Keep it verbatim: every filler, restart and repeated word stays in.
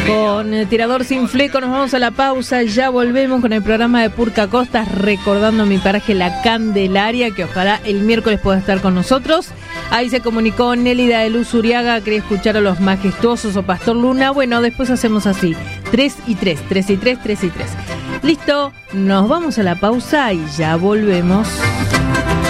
Con el tirador sin fleco nos vamos a la pausa. Ya volvemos con el programa de Purca Costas, recordando mi paraje La Candelaria, que ojalá el miércoles pueda estar con nosotros. Ahí se comunicó Nélida de Luz Uriaga, quería escuchar a Los Majestuosos o Pastor Luna. Bueno, después hacemos así, tres y tres, tres y tres, tres y tres. Listo, nos vamos a la pausa y ya volvemos.